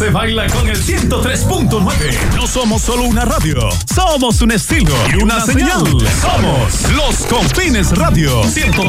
se baila con el 103.9. No somos solo una radio, somos un estilo y una señal. Somos Los Confines Radio 103.9.